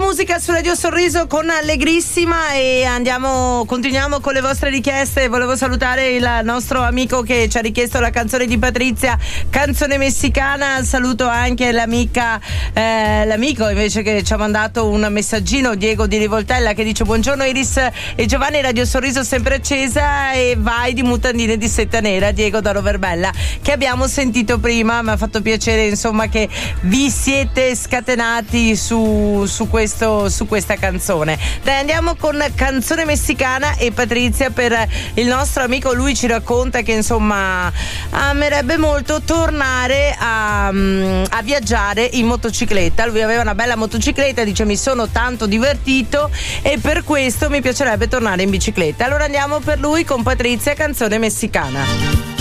musica su Radio Sorriso con Allegrissima e continuiamo con le vostre richieste. Volevo salutare il nostro amico che ci ha richiesto la canzone di Patrizia, Canzone Messicana. Saluto anche l'amico invece che ci ha mandato un messaggino, Diego di Rivoltella, che dice: buongiorno Iris e Giovanni, Radio Sorriso sempre accesa e vai di mutandine di seta nera. Diego da Roverbella, che abbiamo sentito prima. Mi ha fatto piacere insomma che vi siete scatenati su questa canzone. Dai, andiamo con Canzone Messicana e Patrizia per il nostro amico. Lui ci racconta che insomma amerebbe molto tornare a viaggiare in motocicletta. Lui aveva una bella motocicletta, dice: mi sono tanto divertito e per questo mi piacerebbe tornare in bicicletta. Allora andiamo per lui con Patrizia, Canzone Messicana.